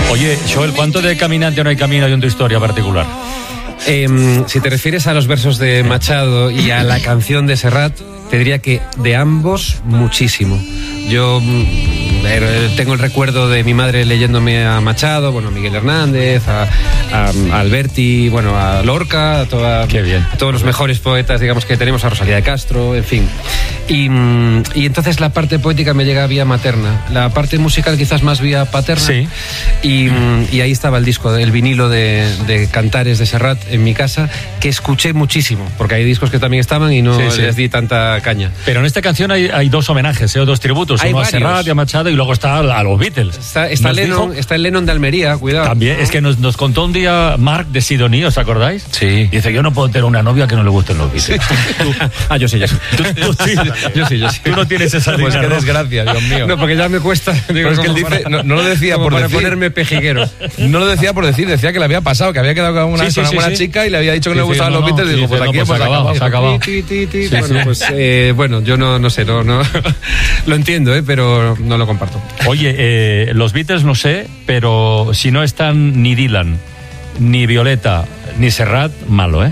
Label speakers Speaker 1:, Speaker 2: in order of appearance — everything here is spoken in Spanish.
Speaker 1: Oye, Joel, ¿cuánto de Caminante no hay camino hay en tu historia particular?
Speaker 2: Si te refieres a los versos de Machado y a la canción de Serrat, te diría que de ambos muchísimo. Yo tengo el recuerdo de mi madre leyéndome a Machado, bueno, a Miguel Hernández, a Alberti, bueno, a Lorca, a todos los mejores poetas, digamos, que tenemos, a Rosalía de Castro, en fin. Y entonces la parte poética me llega vía materna, la parte musical quizás más vía paterna.
Speaker 1: Sí.
Speaker 2: Y ahí estaba el disco, el vinilo de Cantares de Serrat en mi casa, que escuché muchísimo, porque hay discos que también estaban y no les di tanta caña.
Speaker 1: Pero en esta canción hay dos homenajes, dos tributos, uno a Serrat y a Machado, y luego está a los Beatles.
Speaker 2: Está el Lennon de Almería, cuidado.
Speaker 1: También, es que nos contó un día Mark de Sidoní, ¿os acordáis?
Speaker 2: Sí.
Speaker 1: Dice, yo no puedo tener una novia que no le gusten los Beatles.
Speaker 2: Yo sí. Yo sí.
Speaker 1: Tú no tienes esa
Speaker 3: Pues
Speaker 1: digna,
Speaker 3: qué
Speaker 1: ¿no?
Speaker 3: desgracia, Dios mío.
Speaker 2: No, porque ya me cuesta. Digo,
Speaker 3: Pero es que él dice, no lo decía por
Speaker 2: para
Speaker 3: decir.
Speaker 2: ponerme pejiguero.
Speaker 3: No lo decía por decir, decía que le había pasado, que había quedado con una chica y le había dicho que no le gustaban los Beatles. Y digo, pues aquí hemos acabado.
Speaker 1: Se ha acabado.
Speaker 2: Bueno, pues bueno, yo no sé, no lo entiendo, pero no lo comparto.
Speaker 1: Oye, los Beatles no sé, pero si no están ni Dylan, ni Violeta, ni Serrat, malo, ¿eh?